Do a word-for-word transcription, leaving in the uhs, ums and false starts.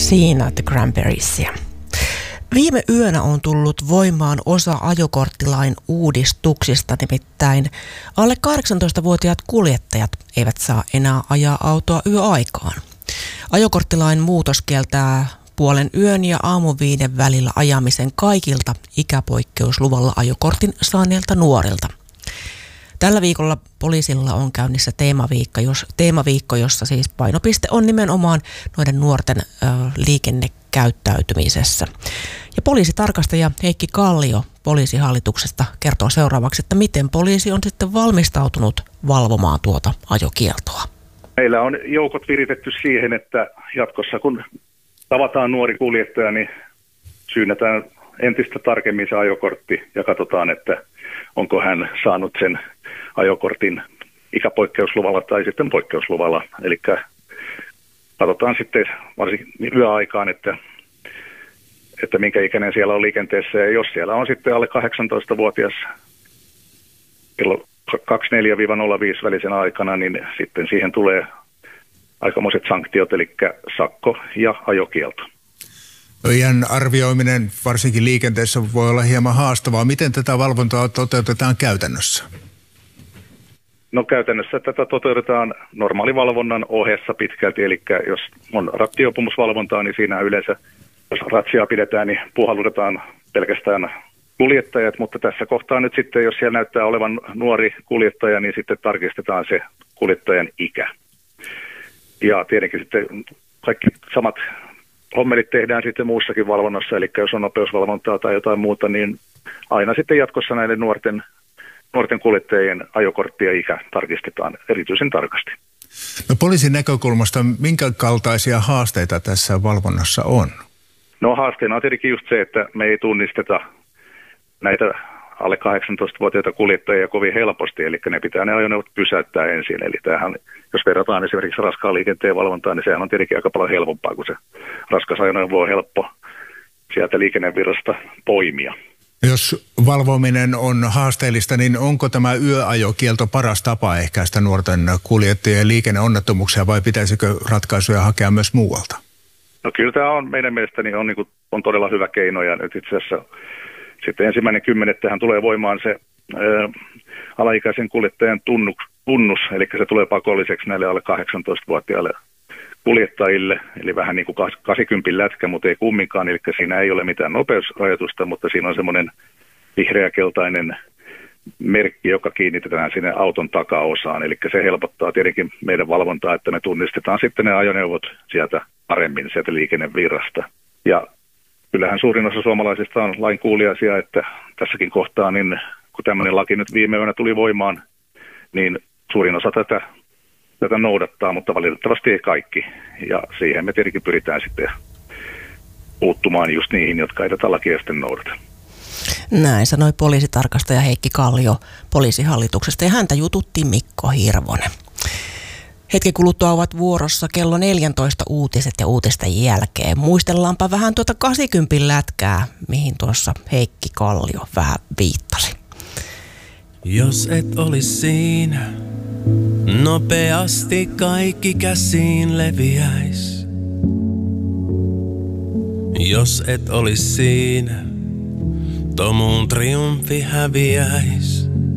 siinä The Cranberriesia. Viime yönä on tullut voimaan osa ajokorttilain uudistuksista, nimittäin alle kahdeksantoistavuotiaat kuljettajat eivät saa enää ajaa autoa yöaikaan. Ajokorttilain muutos kieltää puolen yön ja aamuviiden välillä ajamisen kaikilta ikäpoikkeusluvalla ajokortin saaneilta nuorilta. Tällä viikolla poliisilla on käynnissä teemaviikko, jos, teemaviikko, jossa siis painopiste on nimenomaan noiden nuorten ö, liikennekäyttäytymisessä. Ja poliisitarkastaja Heikki Kallio poliisihallituksesta kertoo seuraavaksi, että miten poliisi on sitten valmistautunut valvomaan tuota ajokieltoa. Meillä on joukot viritetty siihen, että jatkossa kun tavataan nuori kuljettaja, niin syynnätään entistä tarkemmin se ajokortti ja katsotaan, että onko hän saanut sen ajokortin ikäpoikkeusluvalla tai sitten poikkeusluvalla. Eli katsotaan sitten varsinkin yöaikaan, että, että minkä ikäinen siellä on liikenteessä. Ja jos siellä on sitten alle kahdeksantoistavuotias kello kaksikymmentäneljä nolla viisi välisen aikana, niin sitten siihen tulee aikamoiset sanktiot, eli sakko ja ajokielto. Iän arvioiminen varsinkin liikenteessä voi olla hieman haastavaa. Miten tätä valvontaa toteutetaan käytännössä? No käytännössä tätä toteutetaan normaalivalvonnan ohessa pitkälti, eli jos on rattijuopumusvalvontaa, niin siinä yleensä, jos ratsia pidetään, niin puhallutetaan pelkästään kuljettajat, mutta tässä kohtaa nyt sitten, jos siellä näyttää olevan nuori kuljettaja, niin sitten tarkistetaan se kuljettajan ikä. Ja tietenkin sitten kaikki samat hommelit tehdään sitten muussakin valvonnassa, eli jos on nopeusvalvontaa tai jotain muuta, niin aina sitten jatkossa näiden nuorten, nuorten kuljettajien ajokortti ja ikä tarkistetaan erityisen tarkasti. No poliisin näkökulmasta minkä kaltaisia haasteita tässä valvonnassa on? No haasteena on tietenkin just se, että me ei tunnisteta näitä alle kahdeksantoistavuotiaita kuljettajia kovin helposti, eli ne pitää ne ajoneuvot pysäyttää ensin. Eli tämähän, jos verrataan esimerkiksi raskaan liikenteen valvontaan, niin sehän on tietenkin aika paljon helpompaa, kun se raskas ajoneuvo on helppo sieltä liikennevirrasta poimia. Jos valvominen on haasteellista, niin onko tämä yöajokielto paras tapa ehkäistä nuorten kuljettajien liikenneonnettomuuksia vai pitäisikö ratkaisuja hakea myös muualta? No kyllä tämä on meidän mielestäni on, niin kuin, on todella hyvä keino ja nyt itse asiassa sitten ensimmäinen kymmenettähän tulee voimaan se ää, alaikäisen kuljettajan tunnus, tunnus, eli se tulee pakolliseksi näille alle kahdeksantoistavuotiaille kuljettajille, eli vähän niin kuin kahdeksankymmentä lätkä, mutta ei kumminkaan, eli siinä ei ole mitään nopeusrajoitusta, mutta siinä on semmoinen vihreä-keltainen merkki, joka kiinnitetään sinne auton takaosaan, eli se helpottaa tietenkin meidän valvontaa, että me tunnistetaan sitten ne ajoneuvot sieltä paremmin sieltä liikennevirrasta. Ja kyllähän suurin osa suomalaisista on lain kuuliaisia, että tässäkin kohtaa, niin kun tämmöinen laki nyt viime yönä tuli voimaan, niin suurin osa tätä, tätä noudattaa, mutta valitettavasti ei kaikki. Ja siihen me tietenkin pyritään sitten puuttumaan just niihin, jotka ei tätä lakia sitten noudata. Näin sanoi poliisitarkastaja Heikki Kallio poliisihallituksesta ja häntä jututti Mikko Hirvonen. Hetken kuluttua ovat vuorossa kello neljätoista uutiset ja uutisten jälkeen. Muistellaanpa vähän tuota kahdeksankymmentä lätkää, mihin tuossa Heikki Kallio vähän viittasi. Jos et olis siinä, nopeasti kaikki käsiin leviäis. Jos et olis siinä, tomuun triumfi häviäis.